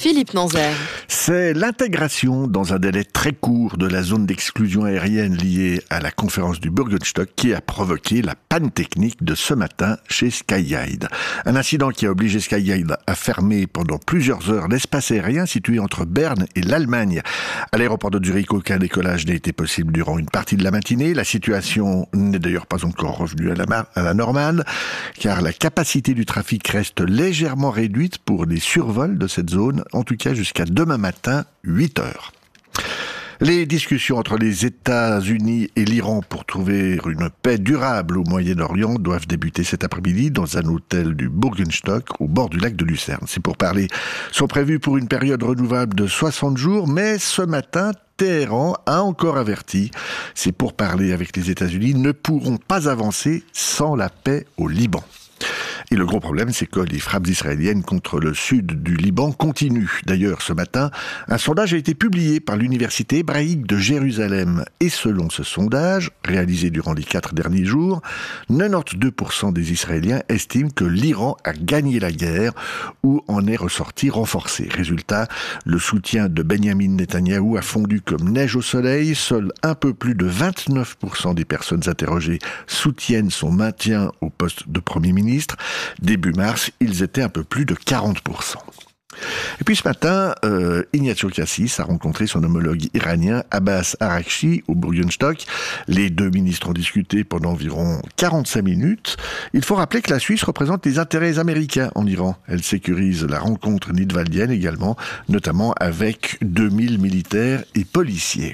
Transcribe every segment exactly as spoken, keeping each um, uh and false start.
Philippe Nanzer. C'est l'intégration dans un délai très court de la zone d'exclusion aérienne liée à la conférence du Bürgenstock qui a provoqué la panne technique de ce matin chez Skyguide. Un incident qui a obligé Skyguide à fermer pendant plusieurs heures l'espace aérien situé entre Berne et l'Allemagne. À l'aéroport de Zurich, aucun décollage n'a été possible durant une partie de la matinée. La situation n'est d'ailleurs pas encore revenue à la, mar- à la normale, car la capacité du trafic reste légèrement réduite pour les survols de cette zone, en tout cas jusqu'à demain matin, huit heures. Les discussions entre les États-Unis et l'Iran pour trouver une paix durable au Moyen-Orient doivent débuter cet après-midi dans un hôtel du Bürgenstock au bord du lac de Lucerne. Ces pourparlers sont prévus pour une période renouvelable de soixante jours, mais ce matin, Téhéran a encore averti. Ces pourparlers avec les États-Unis ne pourront pas avancer sans la paix au Liban. Et le gros problème, c'est que les frappes israéliennes contre le sud du Liban continuent. D'ailleurs, ce matin, un sondage a été publié par l'Université hébraïque de Jérusalem. Et selon ce sondage, réalisé durant les quatre derniers jours, quatre-vingt-douze pour cent des Israéliens estiment que l'Iran a gagné la guerre ou en est ressorti renforcé. Résultat, le soutien de Benyamin Netanyahou a fondu comme neige au soleil. Seul un peu plus de vingt-neuf pour cent des personnes interrogées soutiennent son maintien au poste de Premier ministre. Début mars, ils étaient un peu plus de quarante pour cent. Et puis ce matin, euh, Ignazio Cassis a rencontré son homologue iranien Abbas Araghchi au Bürgenstock. Les deux ministres ont discuté pendant environ quarante-cinq minutes. Il faut rappeler que la Suisse représente les intérêts américains en Iran. Elle sécurise la rencontre nidwaldienne également, notamment avec deux mille militaires et policiers.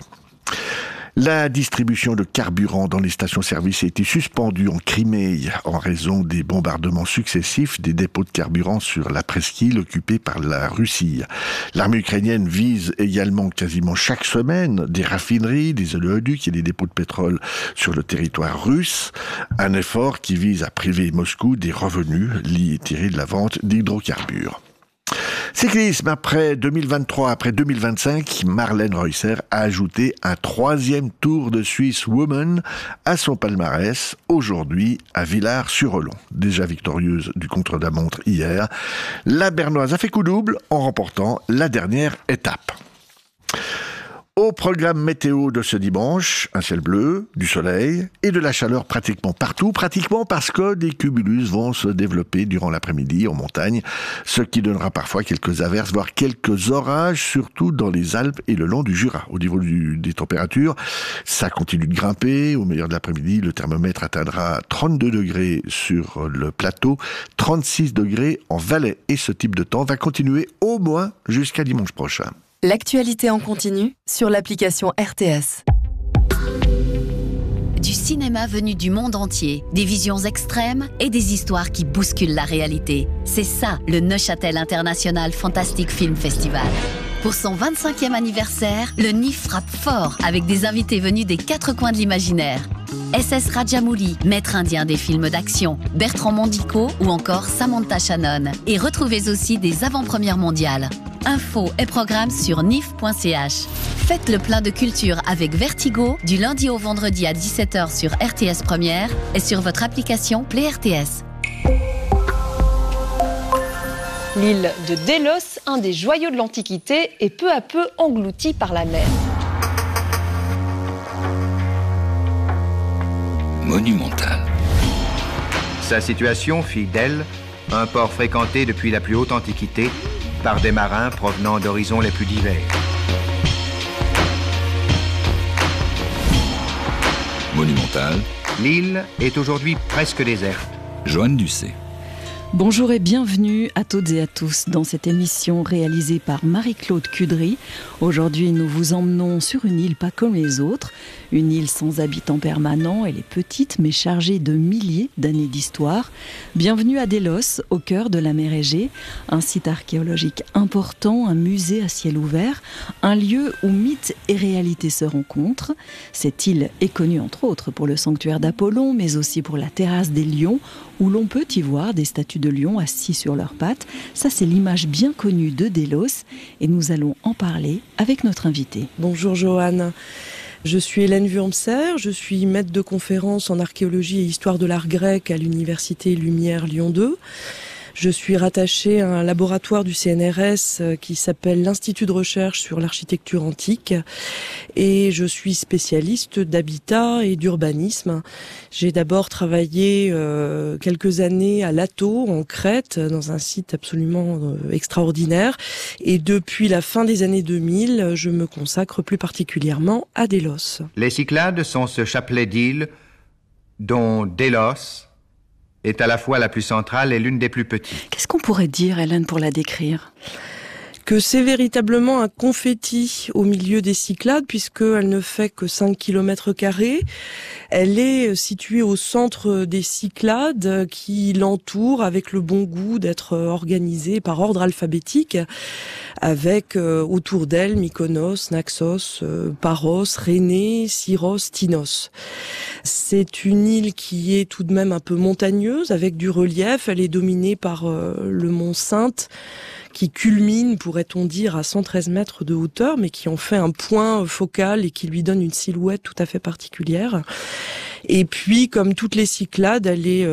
La distribution de carburant dans les stations-service a été suspendue en Crimée en raison des bombardements successifs des dépôts de carburant sur la presqu'île occupée par la Russie. L'armée ukrainienne vise également quasiment chaque semaine des raffineries, des oléoducs et des dépôts de pétrole sur le territoire russe. Un effort qui vise à priver Moscou des revenus liés tirés de la vente d'hydrocarbures. Cyclisme, après deux mille vingt-trois, après deux mille vingt-cinq, Marlène Reusser a ajouté un troisième Tour de Suisse Women à son palmarès, aujourd'hui à Villars-sur-Olon. Déjà victorieuse du contre-la-montre hier, la Bernoise a fait coup double en remportant la dernière étape. Au programme météo de ce dimanche, un ciel bleu, du soleil et de la chaleur pratiquement partout, pratiquement parce que des cumulus vont se développer durant l'après-midi en montagne, ce qui donnera parfois quelques averses, voire quelques orages, surtout dans les Alpes et le long du Jura. Au niveau du, des températures, ça continue de grimper. Au meilleur de l'après-midi, le thermomètre atteindra trente-deux degrés sur le plateau, trente-six degrés en Valais. Et ce type de temps va continuer au moins jusqu'à dimanche prochain. L'actualité en continu sur l'application R T S. Du cinéma venu du monde entier, des visions extrêmes et des histoires qui bousculent la réalité. C'est ça, le Neuchâtel International Fantastic Film Festival. Pour son vingt-cinquième anniversaire, le N I F frappe fort avec des invités venus des quatre coins de l'imaginaire. S S Rajamouli, maître indien des films d'action, Bertrand Mondico ou encore Samantha Shannon. Et retrouvez aussi des avant-premières mondiales. Infos et programmes sur n i f point c h. Faites le plein de culture avec Vertigo du lundi au vendredi à dix-sept heures sur R T S Première et sur votre application Play R T S. L'île de Délos, un des joyaux de l'Antiquité, est peu à peu engloutie par la mer. Monumental. Sa situation fit d'elle un port fréquenté depuis la plus haute antiquité par des marins provenant d'horizons les plus divers. Monumental. L'île est aujourd'hui presque déserte. Joanne Ducé. Bonjour et bienvenue à toutes et à tous dans cette émission réalisée par Marie-Claude Cudry. Aujourd'hui, nous vous emmenons sur une île pas comme les autres, une île sans habitants permanents. Elle est petite mais chargée de milliers d'années d'histoire. Bienvenue à Délos, au cœur de la mer Égée, un site archéologique important, un musée à ciel ouvert, un lieu où mythe et réalité se rencontrent. Cette île est connue entre autres pour le sanctuaire d'Apollon, mais aussi pour la terrasse des lions, où l'on peut y voir des statues de lions assis sur leurs pattes. Ça, c'est l'image bien connue de Délos et nous allons en parler avec notre invitée. Bonjour Joanne. Je suis Hélène Wurmser, je suis maître de conférence en archéologie et histoire de l'art grec à l'université Lumière Lyon deux. Je suis rattachée à un laboratoire du C N R S qui s'appelle l'Institut de recherche sur l'architecture antique et je suis spécialiste d'habitat et d'urbanisme. J'ai d'abord travaillé euh, quelques années à Lato, en Crète, dans un site absolument euh, extraordinaire. Et depuis la fin des années deux mille, je me consacre plus particulièrement à Délos. Les Cyclades sont ce chapelet d'îles dont Délos est à la fois la plus centrale et l'une des plus petites. Qu'est-ce qu'on pourrait dire, Hélène, pour la décrire ? Que c'est véritablement un confetti au milieu des Cyclades, puisqu'elle ne fait que cinq kilomètres carrés. Elle est située au centre des Cyclades qui l'entourent avec le bon goût d'être organisée par ordre alphabétique, avec euh, autour d'elle Mykonos, Naxos, euh, Paros, Rhénée, Syros, Tinos. C'est une île qui est tout de même un peu montagneuse, avec du relief. Elle est dominée par euh, le mont Sainte, qui culmine, pourrait-on dire, à cent treize mètres de hauteur, mais qui en fait un point focal et qui lui donne une silhouette tout à fait particulière. Et puis, comme toutes les Cyclades, elle est